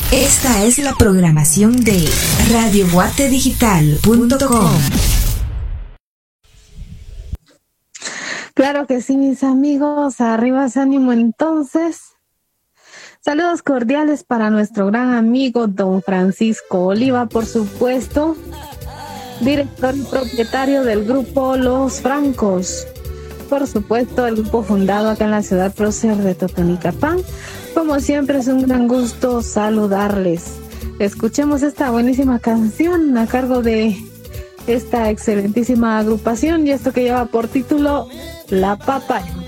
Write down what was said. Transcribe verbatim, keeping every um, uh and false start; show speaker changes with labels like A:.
A: Esta es la programación de radio guate digital punto com.
B: Claro que sí, mis amigos, arriba ese ánimo entonces. Saludos cordiales para nuestro gran amigo don Francisco Oliva, por supuesto, director y propietario del grupo Los Francos. Por supuesto, el grupo fundado acá en la ciudad prócer de Totonicapán. Como siempre, es un gran gusto saludarles. Escuchemos esta buenísima canción a cargo de esta excelentísima agrupación y esto que lleva por título La Papaya.